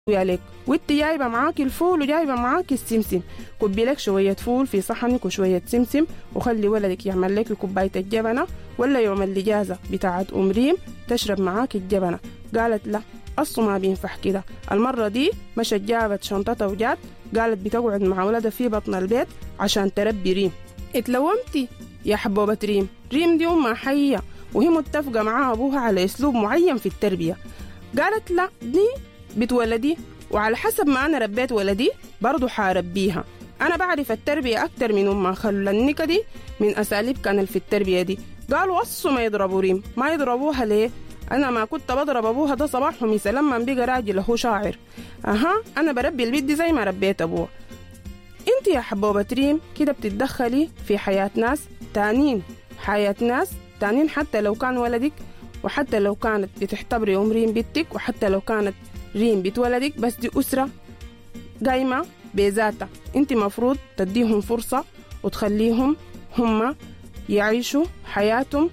عليك، وانت جايبه معاك الفول وجايبه معاك السمسم، كبي لك شويه فول في صحنك وشويه سمسم، وخلي ولدك يعمل لك كوبايه الجبنه ولا يوم الاجازه بتاعت ريم تشرب معاك الجبنه. قالت لا أصله ما بينفع كده. المره دي مشت جابت شنطتها وجات قالت بتقعد مع ولدها في بطن البيت عشان تربي ريم. اتلومتي يا حبوبه ريم، ريم دي امها حيه وهي متفقه مع ابوها على اسلوب معين في التربيه. قالت لا دي بتولدي وعلى حسب ما أنا ربيت ولدي برضو حاربيها. أنا بعرف التربية أكتر من أمها. خلوا النكة دي من أساليب كان في التربية دي. قالوا وصوا ما يضربوا ريم. ما يضربوها ليه؟ أنا ما كنت بضرب أبوها ده صباح ومسا لما بقى راجل هو شاعر. أنا بربي البيت دي زي ما ربيت أبوها. أنت يا حبوبة ريم كده بتتدخلي في حياة ناس تانين، حياة ناس تانين حتى لو كان ولدك، وحتى لو كانت بتحتبري ريم بنتك، وحتى لو كانت ريم بتولدك، بس دي أسرة قايمة بذاتها. انت مفروض تديهم فرصة وتخليهم هم يعيشوا حياتهم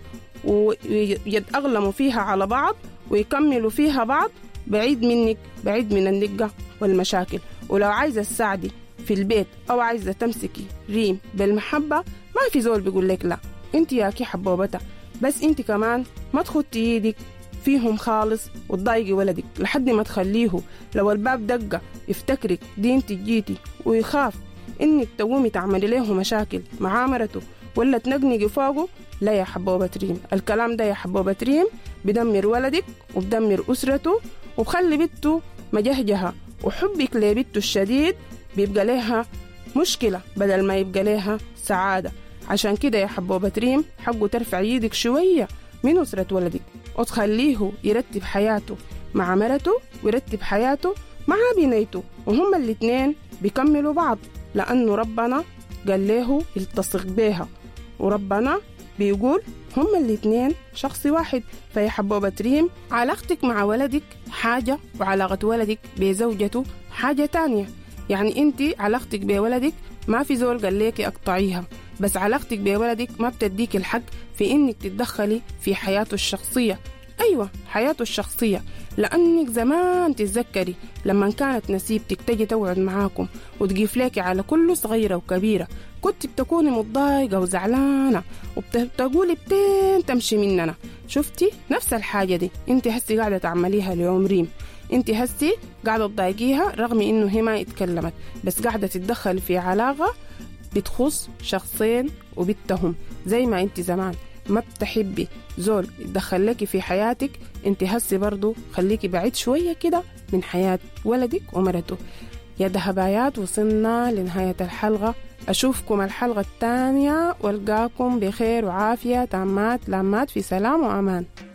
ويتأغلموا فيها على بعض ويكملوا فيها بعض بعيد منك، بعيد من النقة والمشاكل. ولو عايزة تساعدي في البيت أو عايزة تمسكي ريم بالمحبة ما في زول بيقول لك لا. انت ياكي حبوبتها، بس انت كمان ما تخطي ايدك فيهم خالص وتضايقي ولدك لحد ما تخليه لو الباب دقة يفتكرك دي انت جيتي ويخاف انك تقومي تعملي له مشاكل مع مرته ولا تنقنقي فوقه. لا يا حبوبة ريم، الكلام ده يا حبوبة ريم بدمر ولدك وبدمر أسرته وبخلي بنته مجهجها، وحبك لبنته الشديد بيبقى لها مشكلة بدل ما يبقى لها سعادة. عشان كده يا حبوبة ريم حقه ترفع يدك شوية من أسرة ولدك وتخليه يرتب حياته مع مرته ويرتب حياته مع بنيته، وهم الاتنين بيكملوا بعض لأنه ربنا قال له يلتصق بيها، وربنا بيقول هم الاتنين شخص واحد. فيا حبوبة ريم علاقتك مع ولدك حاجة وعلاقة ولدك بزوجته حاجة تانية. يعني انت علاقتك بولدك ما في زول قال لك اقطعيها، بس علاقتك بولدك ما بتديك الحق في انك تتدخلي في حياته الشخصية. ايوه حياته الشخصية، لانك زمان تتذكري لما كانت نسيبتك تجي تقعد معاكم وتقيف لك على كل صغيرة وكبيرة كنت بتكوني متضايقة وزعلانة وبتقولي بتين تمشي مننا. شفتي نفس الحاجة دي انت هسي قاعدة تعمليها ليوم ريم. انت هسي قاعدة تضايقيها رغم انه هي ما اتكلمت، بس قاعدة تتدخل في علاقة بتخص شخصين وبتهم. زي ما انت زمان ما بتحبي زول يتدخل لك في حياتك، انت هسي برضو خليكي بعيد شوية كده من حياة ولدك ومرته. يا ذهبايات وصلنا لنهاية الحلقة. أشوفكم الحلقة الثانية والقاكم بخير وعافية تامات لامات في سلام وأمان.